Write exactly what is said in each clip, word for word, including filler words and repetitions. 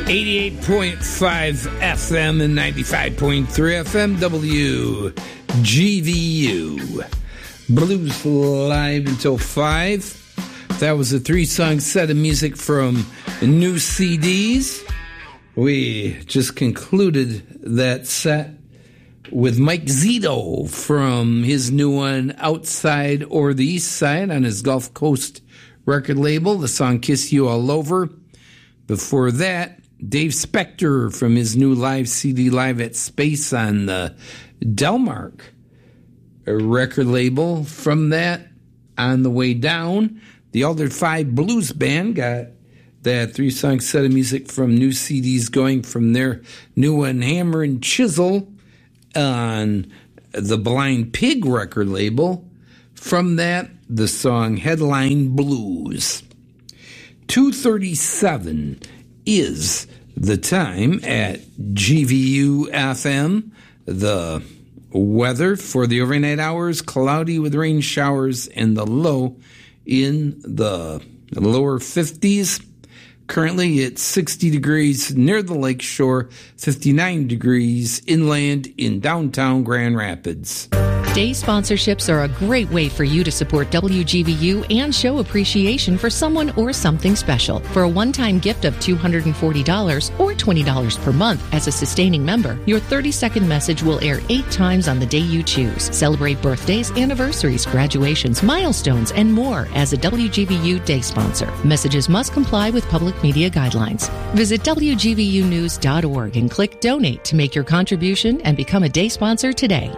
eighty-eight point five F M and ninety-five point three F M, W G V U. Blues Live until five. That was a three-song set of music from new C Ds. We just concluded that set with Mike Zito from his new one, Outside or the East Side, on his Gulf Coast record label. The song Kiss You All Over. Before that, Dave Spector from his new live C D, Live at Space, on the Delmark record label. From that, On the Way Down, the Altered Five Blues Band got that three-song set of music from new C Ds going from their new one, Hammer and Chisel, on the Blind Pig record label. From that, the song Headline Blues. two thirty-seven is the time at G V U F M. The weather for the overnight hours, cloudy with rain showers, and the low in the lower fifties. Currently it's sixty degrees near the lake shore, fifty-nine degrees inland in downtown Grand Rapids. Day sponsorships are a great way for you to support W G V U and show appreciation for someone or something special. For a one-time gift of two hundred forty dollars or twenty dollars per month as a sustaining member, your thirty-second message will air eight times on the day you choose. Celebrate birthdays, anniversaries, graduations, milestones, and more as a W G V U day sponsor. Messages must comply with public media guidelines. Visit W G V U news dot org and click Donate to make your contribution and become a day sponsor today.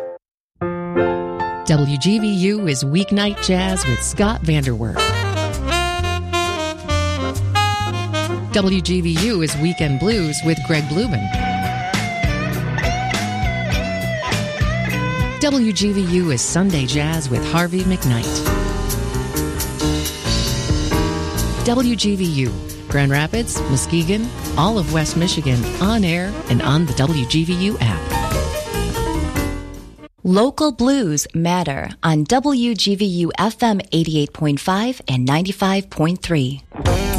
W G V U is Weeknight Jazz with Scott Vanderwerf. W G V U is Weekend Blues with Greg Blumen. W G V U is Sunday Jazz with Harvey McKnight. W G V U, Grand Rapids, Muskegon, all of West Michigan, on air and on the W G V U app. Local Blues Matter on W G V U F M eighty-eight point five and ninety-five point three.